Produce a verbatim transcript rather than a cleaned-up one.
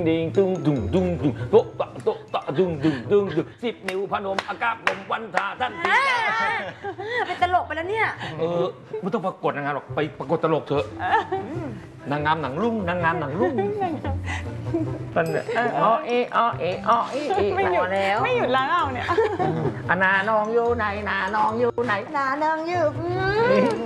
ดิงตุ้งดุงดุงดุงโต๊ะตะโต๊ะตะดุงดุงดุงดุงสิบนิ้วพนมอากาศลมวันทาท่านตีเป็นตลกไปแล้วเนี่ยเออไม่ต้องประกวดนางงามหรอกไปประกวดตลกเถอะนางงามหนังรุ่งนางงามหนังรุ่งตอนเนี่ยอ๋อเออ๋อเออ๋อเอเอไม่หยุดแล้วไม่หยุดแล้วเอาเนี่ยนานองอยู่ไหนนานองอยู่ไหนนานางอยู่